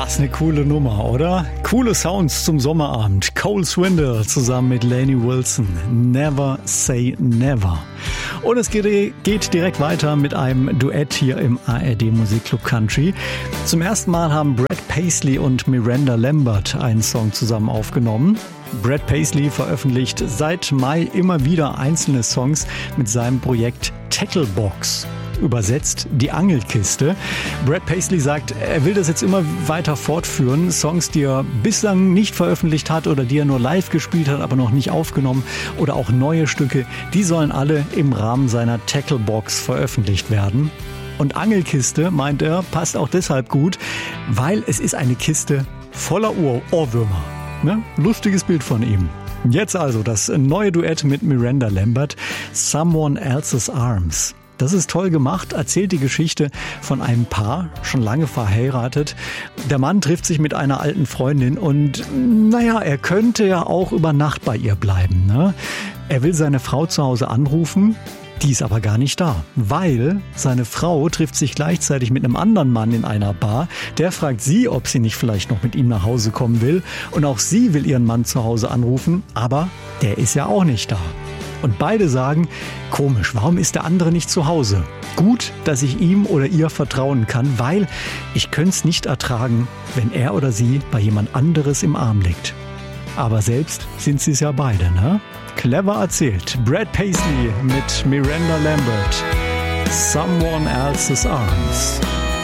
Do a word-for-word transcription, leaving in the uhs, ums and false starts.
Was eine coole Nummer, oder? Coole Sounds zum Sommerabend. Cole Swindle zusammen mit Lainey Wilson. Never Say Never. Und es geht direkt weiter mit einem Duett hier im A R D Musikclub Country. Zum ersten Mal haben Brad Paisley und Miranda Lambert einen Song zusammen aufgenommen. Brad Paisley veröffentlicht seit Mai immer wieder einzelne Songs mit seinem Projekt Tacklebox. Übersetzt die Angelkiste. Brad Paisley sagt, er will das jetzt immer weiter fortführen. Songs, die er bislang nicht veröffentlicht hat oder die er nur live gespielt hat, aber noch nicht aufgenommen, oder auch neue Stücke, die sollen alle im Rahmen seiner Tacklebox veröffentlicht werden. Und Angelkiste, meint er, passt auch deshalb gut, weil es ist eine Kiste voller Ohr- Ohrwürmer. Ne? Lustiges Bild von ihm. Jetzt also das neue Duett mit Miranda Lambert, Someone Else's Arms. Das ist toll gemacht, erzählt die Geschichte von einem Paar, schon lange verheiratet. Der Mann trifft sich mit einer alten Freundin und naja, er könnte ja auch über Nacht bei ihr bleiben. Ne? Er will seine Frau zu Hause anrufen, die ist aber gar nicht da, weil seine Frau trifft sich gleichzeitig mit einem anderen Mann in einer Bar. Der fragt sie, ob sie nicht vielleicht noch mit ihm nach Hause kommen will. Und auch sie will ihren Mann zu Hause anrufen, aber der ist ja auch nicht da. Und beide sagen, komisch, warum ist der andere nicht zu Hause? Gut, dass ich ihm oder ihr vertrauen kann, weil ich könnte es nicht ertragen, wenn er oder sie bei jemand anderes im Arm liegt. Aber selbst sind sie es ja beide, ne? Clever erzählt. Brad Paisley mit Miranda Lambert. Someone Else's Arms.